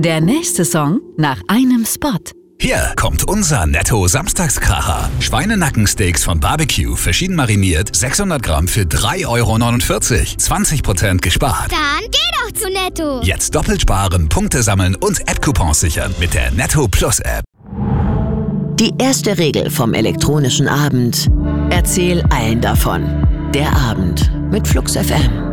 Der nächste Song nach einem Spot. Hier kommt unser Netto-Samstagskracher. Schweinenackensteaks von Barbecue, verschieden mariniert, 600 Gramm für 3,49 €. 20% gespart. Dann geh doch zu Netto. Jetzt doppelt sparen, Punkte sammeln und App-Coupons sichern mit der Netto Plus App. Die erste Regel vom elektronischen Abend: Erzähl allen davon. Der Abend mit Flux FM.